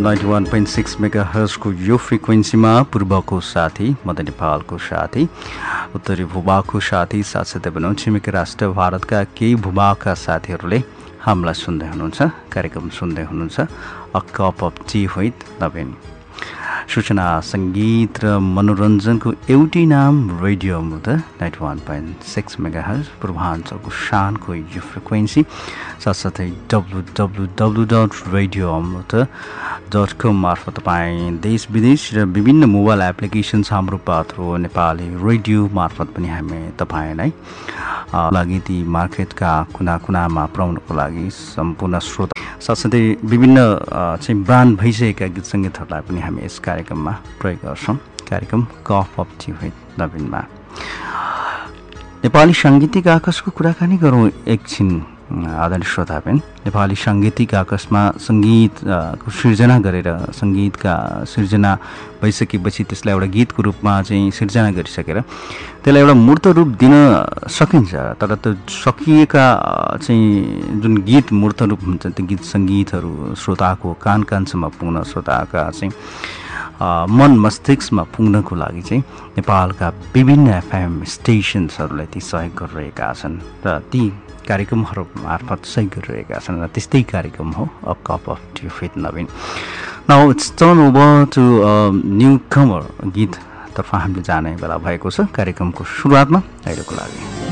91.6 मेगाहर्जको यो फ्रिक्वेन्सीमा पूर्वको साथी मध्य नेपालको साथी उत्तरी भूभागको साथी साथसाथै भनौँ छिमेकी राष्ट्र भारतका केही भूभागका साथीहरूले हामीलाई सुन्दै हुनुहुन्छ, कार्यक्रम सुन्दै हुनुहुन्छ। A cup of T with नवीन। सूचना, सङ्गीत र मनोरञ्जनको एउटै नाम रेडियो मुदा 91.6 मेगाहर्ज पूर्वाञ्चलको शानको यो फ्रिक्वेन्सी। साथसाथै www.radioamrita.com मार्फत तपाईँ देश विदेश र विभिन्न मोबाइल एप्लिकेसन्स हाम्रो पात्रो नेपाली रेडियो मार्फत पनि हामी तपाईँलाई लागि ती मार्केटका कुना कुनामा पुर्याउनको लागि सम्पूर्ण श्रोता साथसाथै विभिन्न चाहिँ ब्रान्ड भइसकेका गीत सङ्गीतहरूलाई पनि हामी यस कार्यक्रममा प्रयोग गर्छौँ। कार्यक्रम cup of T with नवीनमा Nepali साङ्गीतिक आकाशको कुराकानी गरौँ एकछिन आदरणीय श्रोताबिन। नेपाली साङ्गीतिक आकाशमा सङ्गीतको सिर्जना गरेर सङ्गीतका सिर्जना भइसकेपछि त्यसलाई एउटा गीतको रूपमा चाहिँ सिर्जना गरिसकेर त्यसलाई एउटा मूर्त रूप दिन सकिन्छ, तर त्यो सकिएका चाहिँ जुन गीत मूर्त रूप हुन्छ त्यो गीत सङ्गीतहरू श्रोताको कान कानसम्म पुग्न, श्रोताका चाहिँ मन मस्तिष्कमा पुग्नको लागि चाहिँ नेपालका विभिन्न एफएम स्टेसन्सहरूले ती सहयोग गरिरहेका छन् र ती कार्यक्रमहरू मार्फत सहयोग गरिरहेका छन् र त्यस्तै कार्यक्रम हो a cup of T with Naveen. Now it's turn over to new कमर गीततर्फ हामीले जाने बेला भएको छ कार्यक्रमको सुरुवातमा अहिलेको लागि।